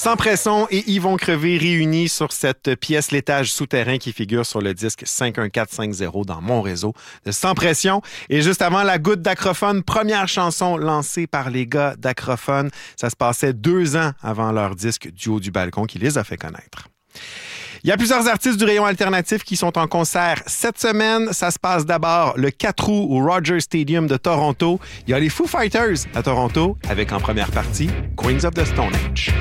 Sans pression et Yvon Crevé réunis sur cette pièce L'étage souterrain qui figure sur le disque 51450 dans mon réseau de Sans pression. Et juste avant la goutte d'Acrophone, première chanson lancée par les gars d'Acrophone. Ça se passait 2 ans avant leur disque Duo du balcon qui les a fait connaître. Il y a plusieurs artistes du rayon alternatif qui sont en concert cette semaine. Ça se passe d'abord le 4 août au Rogers Stadium de Toronto. Il y a les Foo Fighters à Toronto avec en première partie Queens of the Stone Age.